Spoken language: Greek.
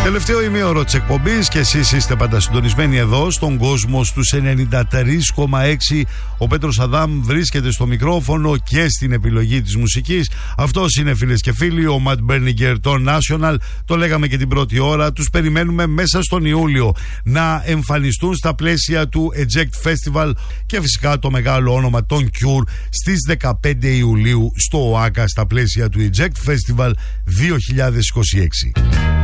Τελευταίο ημίωρο της εκπομπής και εσείς είστε πάντα συντονισμένοι εδώ στον κόσμο στους 93,6. Ο Πέτρος Αδάμ βρίσκεται στο μικρόφωνο και στην επιλογή της μουσικής. Αυτός είναι, φίλες και φίλοι, ο Ματ Μπέρνιγκερ των National. Το λέγαμε και την πρώτη ώρα. Τους περιμένουμε μέσα στον Ιούλιο να εμφανιστούν στα πλαίσια του Eject Festival και φυσικά το μεγάλο όνομα των Cure στις 15 Ιουλίου στο ΟΑΚΑ στα πλαίσια του Eject Festival 2026.